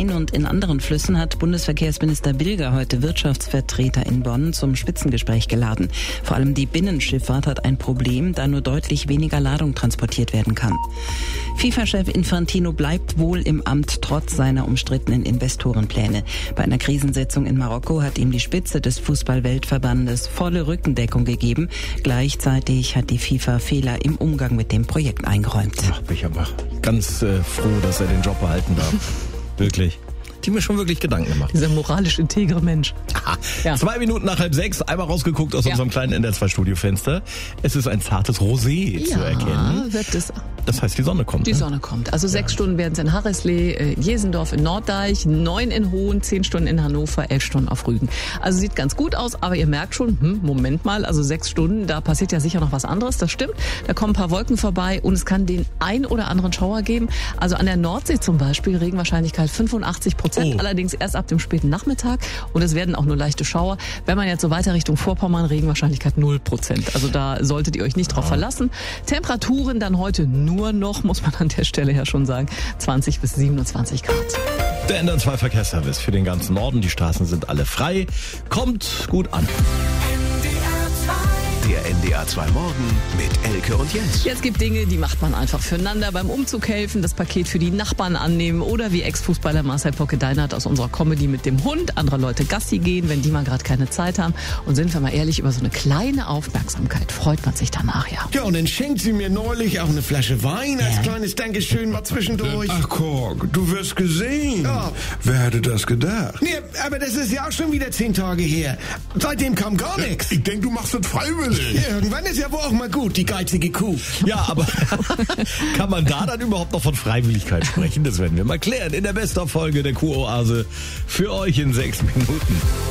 Rhein und in anderen Flüssen hat Bundesverkehrsminister Bilger heute Wirtschaftsvertreter in Bonn zum Spitzengespräch geladen. Vor allem die Binnenschifffahrt hat ein Problem, da nur deutlich weniger Ladung transportiert werden kann. FIFA-Chef Infantino bleibt wohl im Amt trotz seiner umstrittenen Investorenpläne. Bei einer Krisensitzung in Marokko hat ihm die Spitze des Fußball-Weltverbandes volle Rückendeckung gegeben. Gleichzeitig hat die FIFA Fehler im Umgang mit dem Projekt eingeräumt. Ach, bin ich aber ganz froh, dass er den Job behalten darf. Wirklich. Die mir schon wirklich Gedanken gemacht. Dieser moralisch integre Mensch. Aha. Ja. 2 Minuten nach 5:30, einmal rausgeguckt aus unserem kleinen NDR2-Studiofenster. Es ist ein zartes Rosé zu erkennen. Wird es. Das heißt, die Sonne kommt. Die Sonne kommt. Also 6 Stunden werden es in Harreslee, in Jesendorf, in Norddeich, 9 in Hohn, 10 Stunden in Hannover, 11 Stunden auf Rügen. Also sieht ganz gut aus, aber ihr merkt schon, Moment mal, also 6 Stunden, da passiert ja sicher noch was anderes, das stimmt. Da kommen ein paar Wolken vorbei und es kann den ein oder anderen Schauer geben. Also an der Nordsee zum Beispiel Regenwahrscheinlichkeit 85%, allerdings erst ab dem späten Nachmittag und es werden auch nur leichte Schauer. Wenn man jetzt so weiter Richtung Vorpommern, Regenwahrscheinlichkeit 0%. Also da solltet ihr euch nicht drauf verlassen. Temperaturen dann heute nur noch, muss man an der Stelle ja schon sagen, 20 bis 27 Grad. Der NDR2 Verkehrsservice für den ganzen Norden. Die Straßen sind alle frei. Kommt gut an. Der NDR2 Morgen mit Elke und Jens. Jetzt gibt Dinge, die macht man einfach füreinander. Beim Umzug helfen, das Paket für die Nachbarn annehmen oder wie Ex-Fußballer Marcel Pocke-Deinert aus unserer Comedy mit dem Hund, andere Leute Gassi gehen, wenn die mal gerade keine Zeit haben. Und sind wir mal ehrlich, über so eine kleine Aufmerksamkeit freut man sich danach, ja. Ja, und dann schenkt sie mir neulich auch eine Flasche Wein als kleines Dankeschön mal zwischendurch. Ach, Kork, du wirst gesehen. Ja. Wer hätte das gedacht? Nee, aber das ist ja auch schon wieder 10 Tage her. Seitdem kam gar nichts. Ich denke, du machst das freiwillig. Ja, irgendwann ist ja wohl auch mal gut, die geizige Kuh. Ja, aber kann man da dann überhaupt noch von Freiwilligkeit sprechen? Das werden wir mal klären in der Best-of-Folge der Kuh-Oase für euch in 6 Minuten.